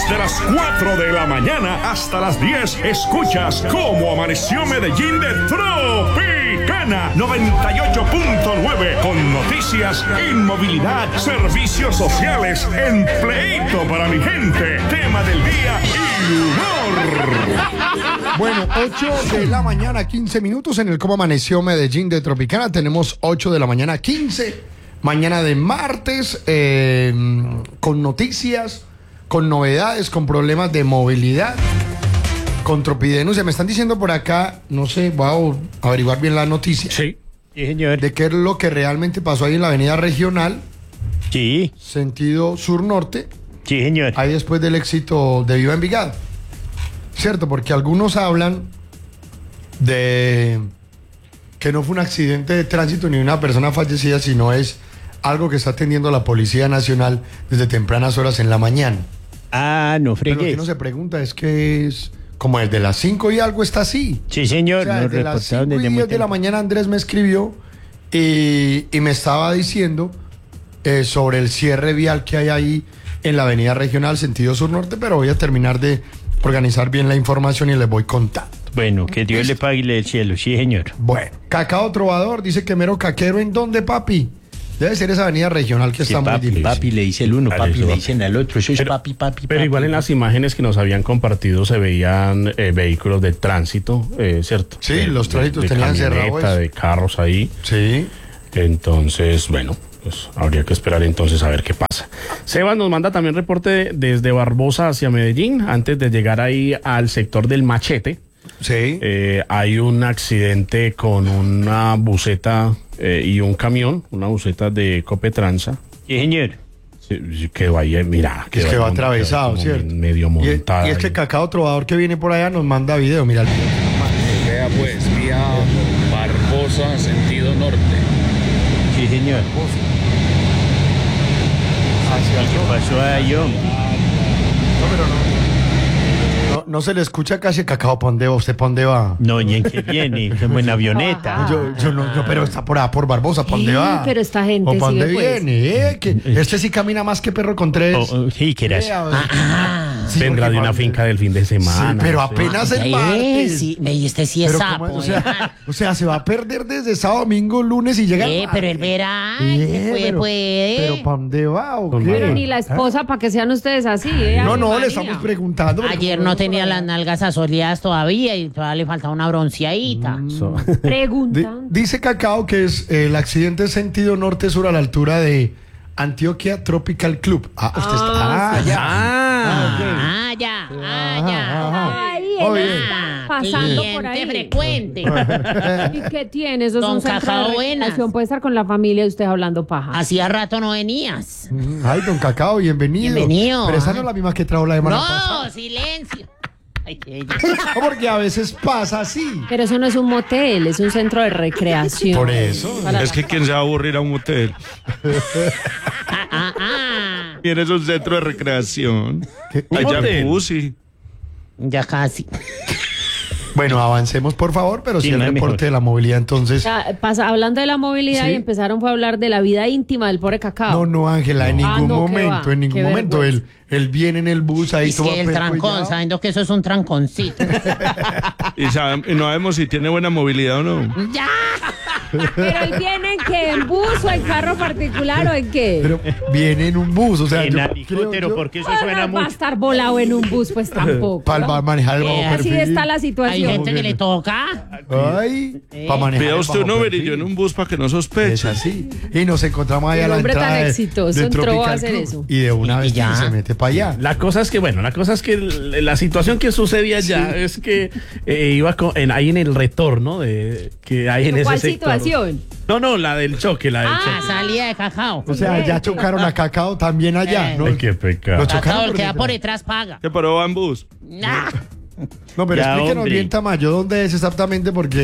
Desde las 4 de la mañana hasta las 10, escuchas cómo amaneció Medellín de Tropicana 98.9, con noticias, inmovilidad, servicios sociales, empleito para mi gente, tema del día y humor. Bueno, 8 de la mañana, 15 minutos en el Cómo Amaneció Medellín de Tropicana. Tenemos 8 de la mañana, 15, mañana de martes, con noticias, con novedades, con problemas de movilidad, con tropidenuncia. Me están diciendo por acá, no sé, voy a averiguar bien la noticia. Sí, señor. De qué es lo que realmente pasó ahí en la avenida Regional. Sí. Sentido sur-norte. Sí, señor. Ahí después del éxito de Viva Envigado. Cierto, porque algunos hablan de que no fue un accidente de tránsito ni una persona fallecida, sino es algo que está atendiendo la Policía Nacional desde tempranas horas en la mañana. Ah, no Pero lo fregues. que uno se pregunta es que es como desde las 5 y algo está así. Sí, señor. O sea, Nos desde las 5 reportaron y desde 10 muy de la temprano. mañana Andrés me escribió y me estaba diciendo sobre el cierre vial que hay ahí en la avenida Regional sentido sur-norte, pero voy a terminar de organizar bien la información y les voy contando. Bueno, que Dios le pague el cielo. Sí, señor. Bueno, Cacao Trovador dice que mero caquero, ¿en dónde, papi? Debe ser esa avenida Regional que Sí, está muy papi, difícil. papi le dice el uno, Vale, papi eso le va. dicen al otro. Eso es Pero- papi. Pero igual en las imágenes que nos habían compartido se veían vehículos de tránsito, ¿cierto? Sí, los tránsitos de tenían cerrado camioneta, eso. de carros ahí. Sí. Entonces, bueno, pues habría que esperar entonces a ver qué pasa. Sebas nos manda también reporte desde Barbosa hacia Medellín, antes de llegar ahí al sector del Machete. Sí. Hay un accidente con una buseta y un camión, una buseta de Copetranza. Sí, señor. Sí, quedó ahí, mira. Es que va atravesado, como ¿cierto? Medio montada. Y es que Cacao Trovador que viene por allá nos manda video, mira el video. Vea pues, vía Barbosa, sentido norte. Sí, señor. ¿Qué pasó ahí, hombre? No, pero no se le escucha casi Cacao, ¿pa' dónde va? ¿Usted pa' dónde va? No, ¿y en qué viene? Es en buena avioneta. Yo no, pero está por allá, por Barbosa, ¿pa' dónde va? Pero esta gente ¿O pa' sigue, dónde pues. viene? Que este sí camina más que perro con tres. Sí, que era eso. Sí, Vendrá porque de una pa' finca del fin de semana. Sí, pero no sé. apenas el martes. Sí, este sí es Pero sapo. ¿cómo? O sea, se va a perder desde sábado, domingo, lunes y llega el martes. Pero él verá. Pero puede. ¿pa' dónde va o Con qué? Pero ni la esposa para que sean ustedes así, ¿eh? No, Ave no, le María. estamos preguntando. porque Ayer como no tenía por las allá. nalgas asoleadas todavía y todavía le faltaba una bronceadita. Preguntando. Dice Cacao que es el accidente sentido norte-sur a la altura de Antioquia Tropical Club. Usted está. sí. Ya. Ya. Ahí Muy él bien. está pasando por Cliente ahí. frecuente. ¿Y qué tiene? Eso es Don un centro Cacao de Buenas. recreación. Puede estar con la familia y usted hablando paja. Hacía rato no venías. Ay, don Cacao, bienvenido. Bienvenido. Pero esa no es la misma que trajo la semana pasada. No, silencio. Ay, qué ella. No, porque a veces pasa así. Pero eso no es un motel, es un centro de recreación. Por eso. Para Es que quién se va a aburrir a un motel. Tienes un centro de recreación. Hay motel? jacuzzi. Ya casi. Bueno, avancemos por favor, pero sí Sí, el no hay reporte mejor. de la movilidad entonces. hablando de la movilidad Sí. y empezaron fue a hablar de la vida íntima del pobre Cacao. No, Ángela, en ningún no, qué momento, va, en ningún qué momento. vergüenza. Él viene en el bus ahí Es todo que el trancón, apercullado. sabiendo que eso es un tranconcito. Y no sabemos si tiene buena movilidad o no. ¡Ya! Pero él viene en qué, en bus o en carro particular o en qué. Pero viene en un bus, o sea, En yo helicóptero, creo yo- porque eso Ah, suena no va a mucho. estar volado en un bus, pues tampoco. para manejar el bajo Así perfil. está la Hay situación. gente que le toca. Ay, para manejar Pida el usted bajo un Uber y perfil. yo en un bus para que no Es sospeche. así. Y nos encontramos ahí El a la hombre tan entrada exitoso de entró a Tropical hacer Club. eso. Y de una Y vez ya. se mete para allá. La cosa es que la situación que sucede allá es que iba ahí en el retorno de que hay en ese ¿Cuál sector. situación? No, la del choque, la del La choque. salida de Cacao. O sea, ya chocaron a Cacao también allá. ¿no? Ay, qué pecado. Lo chocaron Cacao, el por que va detrás. por detrás paga. ¿Qué paró va en bus? Nah. No, pero Ya, explíquenos hombre. bien, Tamayo, dónde es exactamente, porque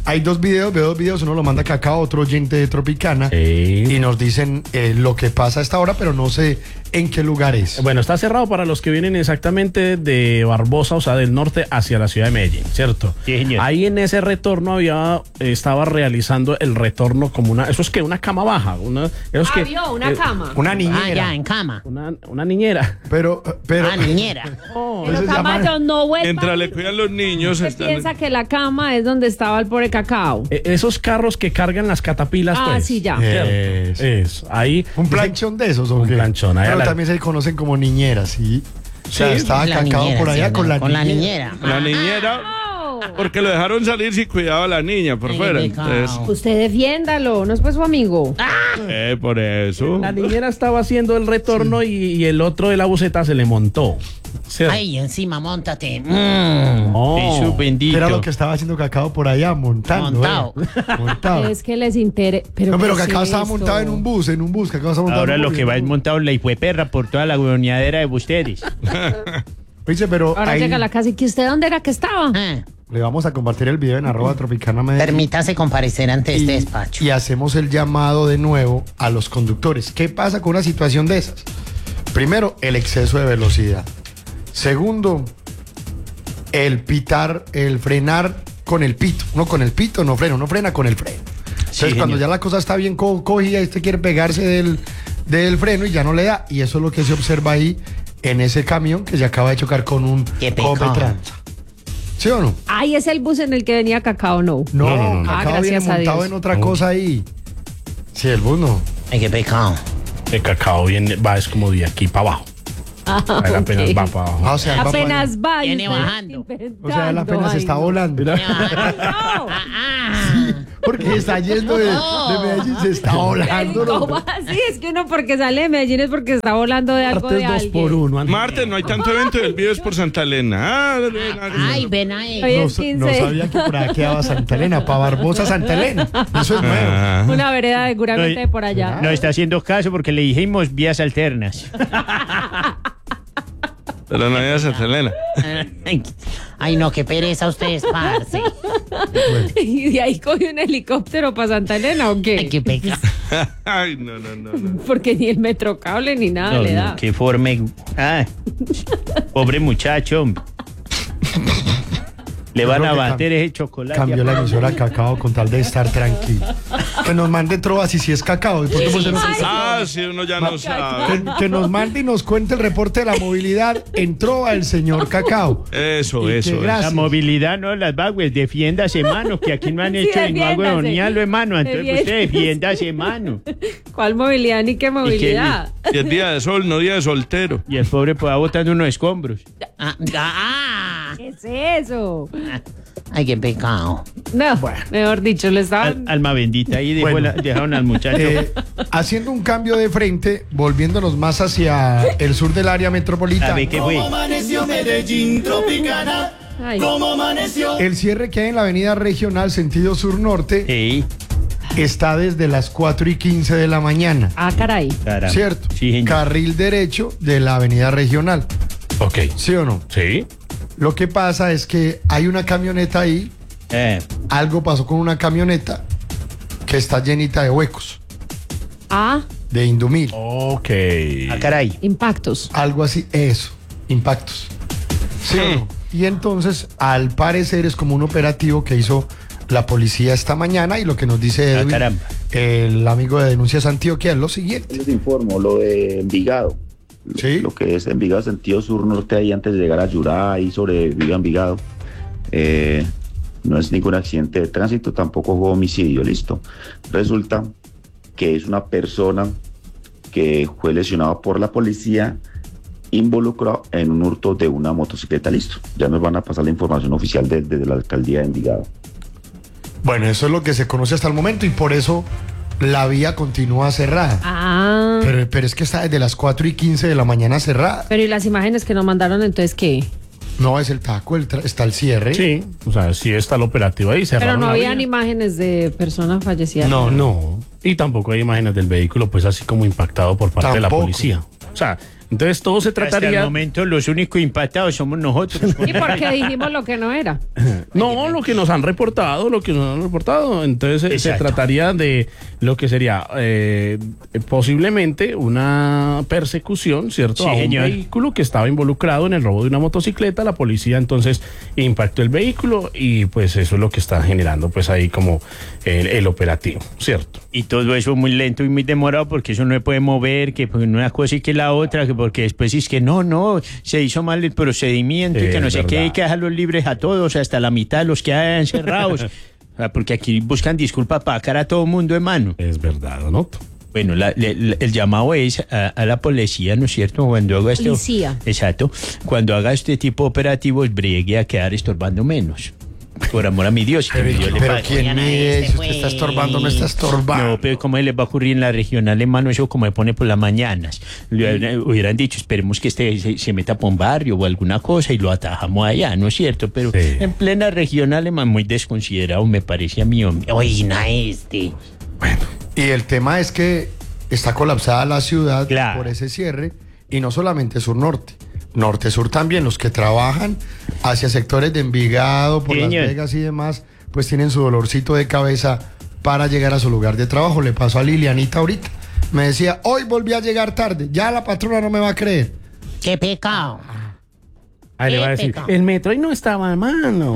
Hay dos videos, uno lo manda Cacao, otro oyente de Tropicana, Sí. y nos dicen lo que pasa a esta hora, pero no sé en qué lugar es. Bueno, está cerrado para los que vienen exactamente de Barbosa, o sea, del norte hacia la ciudad de Medellín, ¿cierto? Sí, señor. Ahí en ese retorno estaba realizando el retorno como eso es que una cama baja, Vio una cama. Una Ah, niñera. ya, en cama. una niñera. Pero Ah, niñera. Pero Eso se Camacho, llama- no vuelva. Mientras le cuidan los niños, ¿Usted están... piensa que la cama es donde estaba el pobre Cacao? Esos carros que cargan las catapilas, Ah, pues. sí, ya. Eso. Es, ahí. Un planchón de esos, ¿o Un qué? planchón, ahí a Pero la- también se conocen como niñeras, ¿sí? O sea, Sí, estaba La Cacao niñera, por allá sí, con la con la niñera. niñera. La niñera, porque lo dejaron salir si cuidaba a la niña por Ay, fuera. qué pecado. Entonces, Usted defiéndalo, no es pues su amigo. por eso. La niñera estaba haciendo el retorno y el otro de la buceta se le montó. ¿Cierto? Ay, encima, móntate. Oh. Jesús ¿Qué bendito. era lo que estaba haciendo Cacao por allá? Montando. Montado. Montado. Es que les interesa. No, pero ¿qué es Cacao estaba esto? montado en un bus, Cacao estaba montado Ahora en un lo bus, que va es montado la hijueperra por toda la huevoneadera de ustedes. Oye, pero Ahora ahí llega a la casa y que usted dónde era que estaba. Ah, le vamos a compartir el video en @Tropicana Medellín. permítase comparecer ante este despacho. Y hacemos el llamado de nuevo a los conductores. ¿Qué pasa con una situación de esas? Primero, el exceso de velocidad. Segundo, el pitar, el frenar con el pito. Uno con el pito no frena, uno frena con el freno. Entonces, cuando señor. ya la cosa está bien cogida, este quiere pegarse del freno y ya no le da. Y eso es lo que se observa ahí en ese camión que se acaba de chocar con un Qué pecado. Copetranza. ¿Sí o no? Ay, es el bus en el que venía Cacao, no. No, Ah, Cacao viene gracias a montado Dios. en otra cosa ahí. Sí, el bus no. Ay, qué pecado. El Cacao es como de aquí para abajo. Él apenas ok. va para abajo. Ah, o sea, él va Apenas va. y Viene usted bajando. o sea, él apenas Ay, está no. volando. No. Porque está yendo de Medellín, se está volando. ¿Cómo ¿no? así? Es que uno porque sale de Medellín es porque está volando de algo de Martes 2 por alguien. 1. Martes no hay tanto evento y el video es por Santa Elena. Ay, ven ahí. Oye, No, es 15. no sabía que por allá quedaba Santa Elena, para Barbosa Santa Elena. Eso es nuevo. Ah. Una vereda seguramente No, de por allá. No está haciendo caso porque le dijimos vías alternas. Pero no hay a Santa Elena. Ay, no, qué pereza ustedes, parce. Y de ahí coge un helicóptero para Santa Elena o Ay, qué? qué pecado. Ay, no. Porque ni el metrocable ni nada No, le no, da. qué forma. Ah, pobre muchacho, hombre. Le Yo van creo a que bater ese chocolate. Cambió la emisora a Cacao con tal de estar tranquilo. Que nos mande trovas y si es Cacao. ¿Y por qué Sí, por qué sí, no- sí. Ah, sí, uno ya no sabe. que nos mande y nos cuente el reporte de la movilidad en trova el señor Cacao. Eso, Y eso. que eso. gracias. La movilidad no las va, güey. Defiéndase, mano, que aquí no han Sí, hecho y no hago defiéndase. ni algo, hermano. Entonces usted defiéndase, mano. ¿Cuál movilidad ni qué movilidad? Y es día de sol, no día de soltero. Y el pobre pues va botando unos escombros. ¿Qué es eso? Ay, qué pecado. No, mejor dicho, le estaban... Alma bendita, ahí dejó Bueno. dejaron al muchacho. Haciendo un cambio de frente, volviéndonos más hacia el sur del área A metropolitana. ver qué fue. Ay, El cierre que hay en la avenida regional sentido sur-norte Sí, está desde las 4:15 de la mañana. ah, caray. caramba. ¿Cierto? Sí, señor. Carril derecho de la avenida regional. Ok. ¿Sí o no? Sí. Lo que pasa es que hay una camioneta ahí, algo pasó con una camioneta que está llenita de huecos, Ah, de Indumil. Ok. Ah, caray. impactos. Algo así, eso, impactos. ¿Sí o no? Y entonces, al parecer, es como un operativo que hizo la policía esta mañana y lo que nos dice Ah, Edwin, caramba. el amigo de Denuncias Antioquia, es lo siguiente. Les informo lo de Envigado. Sí. Lo que es Envigado sentido sur-norte, ahí antes de llegar a Yurá, ahí sobre Viva Envigado. No es ningún accidente de tránsito, tampoco fue homicidio, listo. Resulta que es una persona que fue lesionada por la policía, involucrado en un hurto de una motocicleta, listo. Ya nos van a pasar la información oficial desde la alcaldía de Envigado. Bueno, eso es lo que se conoce hasta el momento y por eso la vía continúa cerrada. Ah, Pero es que está desde las 4:15 de la mañana cerrada. pero ¿y las imágenes que nos mandaron entonces qué? No es el taco, está el cierre. Sí. O sea, sí está el operativo ahí. Pero cerraron no la habían vía. imágenes de personas fallecidas. No. Y tampoco hay imágenes del vehículo, pues así como impactado por parte de la Tampoco. policía. O sea, Entonces todo se Hasta el trataría... momento los únicos impactados somos nosotros. ¿Y por qué dijimos lo que no era? No, lo que nos han reportado, Entonces se Exacto. trataría de lo que sería posiblemente una persecución, ¿cierto? Sí, a un señor. vehículo que estaba involucrado en el robo de una motocicleta. La policía entonces impactó el vehículo y pues eso es lo que está generando pues ahí como el operativo, ¿cierto? Y todo eso muy lento y muy demorado porque eso no se puede mover, que pues, una cosa y que la otra, que porque después es que no, se hizo mal el procedimiento y que no Es sé qué, hay verdad. que dejarlos libres a todos, hasta la mitad de los que hay encerrados. Porque aquí buscan disculpas para sacar a todo mundo, hermano. Es verdad, ¿no? Bueno, el llamado es a la policía, ¿no es cierto? Cuando haga esto. Policía. Exacto. Cuando haga este tipo de operativos, bregue a quedar estorbando menos. Por amor a mi Dios. Que mi Dios le Pero pague. ¿quién Oigan, mide? ese Si usted está estorbando, no está estorbando. No, pero ¿cómo les va a ocurrir en la regional, hermano? Eso como se pone por las mañanas. Le hubieran dicho, esperemos que se meta por un barrio o alguna cosa y lo atajamos allá, ¿no es cierto? Pero Sí. en plena regional, hermano, muy desconsiderado, me parece a mí, hombre. Oiga, este. Y el tema es que está colapsada la ciudad Claro. por ese cierre, y no solamente sur-norte, norte-sur también. Los que trabajan hacia sectores de Envigado, por Sí, Las señor. Vegas y demás, pues tienen su dolorcito de cabeza para llegar a su lugar de trabajo. Le pasó a Lilianita ahorita. Me decía, hoy volví a llegar tarde, ya la patrona no me va a creer. Qué pecado. Ahí le va a decir, Pecado. el metro ahí no estaba a mano.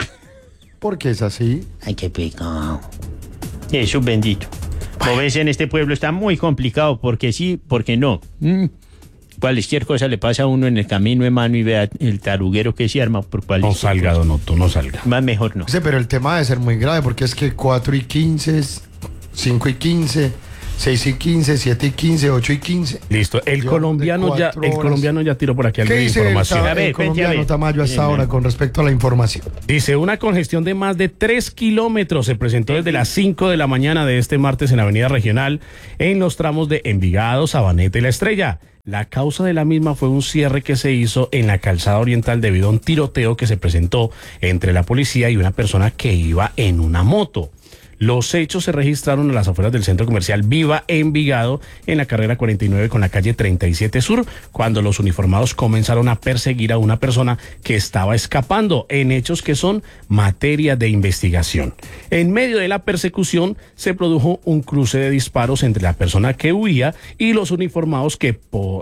Porque es así. Ay, qué pecado. Eso bendito. Como ves, en este pueblo está muy complicado, porque sí, porque no. Cualquier cosa le pasa a uno en el camino, hermano, y vea el taruguero que se arma por cualquier No salga, cosa. Donoto, no salga. Más mejor no. Sí, pero el tema debe ser muy grave, porque es que 4 y 15, 5 y 15, 6 y 15, 7 y 15, 8 y 15. Listo, el Yo colombiano de ya, 4 el horas. colombiano ya tiró por aquí algo ¿Qué de dice información. A ver, el colombiano vente a ver. Tamayo hasta Bien, ahora bien. con respecto a la información? Dice, una congestión de más de 3 kilómetros se presentó desde las 5 de la mañana de este martes en la avenida regional en los tramos de Envigado, Sabaneta y La Estrella. La causa de la misma fue un cierre que se hizo en la calzada oriental debido a un tiroteo que se presentó entre la policía y una persona que iba en una moto. Los hechos se registraron a las afueras del centro comercial Viva Envigado, en la carrera 49 con la calle 37 Sur, cuando los uniformados comenzaron a perseguir a una persona que estaba escapando, en hechos que son materia de investigación. En medio de la persecución se produjo un cruce de disparos entre la persona que huía y los uniformados que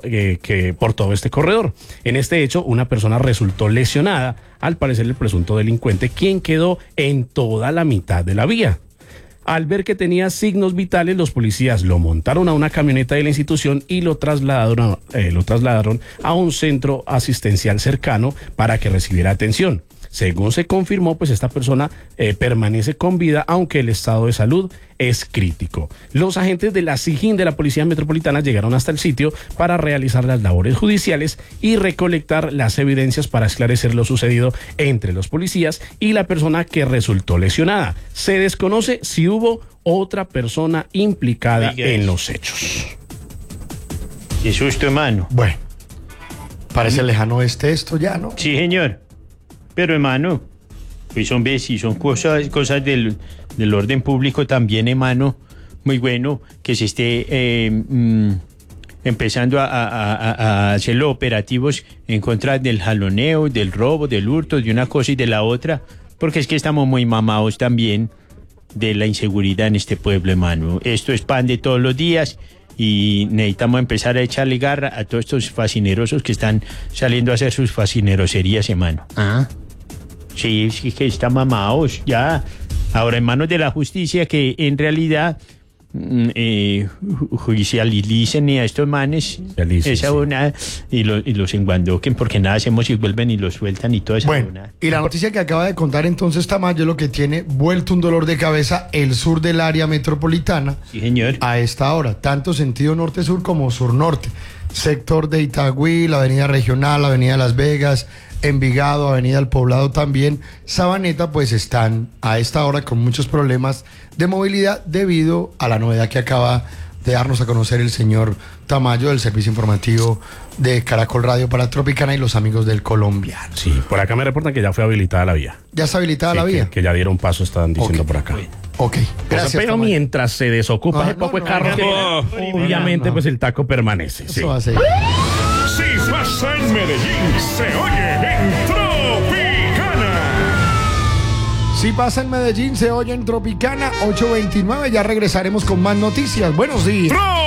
por todo este corredor. En este hecho, una persona resultó lesionada, al parecer el presunto delincuente, quien quedó en toda la mitad de la vía. Al ver que tenía signos vitales, los policías lo montaron a una camioneta de la institución y lo trasladaron a un centro asistencial cercano para que recibiera atención. Según se confirmó, pues esta persona permanece con vida, aunque el estado de salud es crítico. Los agentes de la SIJIN de la Policía Metropolitana llegaron hasta el sitio para realizar las labores judiciales y recolectar las evidencias para esclarecer lo sucedido entre los policías y la persona que resultó lesionada. Se desconoce si hubo otra persona implicada Oiga, en eso. los hechos. Qué susto, hermano. Bueno, parece lejano esto ya, ¿no? Sí, señor. Pero, hermano, pues hombre, si son cosas del orden público también, hermano, muy bueno que se esté empezando a hacer los operativos en contra del jaloneo, del robo, del hurto, de una cosa y de la otra, porque es que estamos muy mamados también de la inseguridad en este pueblo, hermano. Esto es pan de todos los días y necesitamos empezar a echarle garra a todos estos fascinerosos que están saliendo a hacer sus fascineroserías, hermano. Ah, Sí, sí que están mamados ya. Ahora en manos de la justicia que en realidad judicialicen a estos manes Judicialicen, esa sí. una y los enguandoquen porque nada hacemos y vuelven y los sueltan y todo eso. Bueno, y la noticia que acaba de contar entonces Tamayo, lo que tiene vuelto un dolor de cabeza el sur del área metropolitana Sí, señor. a esta hora, tanto sentido norte-sur como sur-norte. Sector de Itagüí, la avenida regional, la avenida Las Vegas, Envigado, avenida El Poblado también, Sabaneta, pues están a esta hora con muchos problemas de movilidad debido a la novedad que acaba de darnos a conocer el señor Tamayo del servicio informativo de Caracol Radio para Tropicana y los amigos del colombiano. Sí, por acá me reportan que ya fue habilitada la vía. ¿Ya está habilitada la Sí, vía? que ya dieron paso, estaban diciendo Ok. por acá. Ok, gracias. Pero Tamayo. mientras se desocupa No, ese poco de no, carro, no, que no, obviamente no. pues el taco permanece. sí. Eso va a ser. pasa en Medellín, se oye en Tropicana. Si pasa en Medellín, se oye en Tropicana 829. Ya regresaremos con más noticias. Buenos días.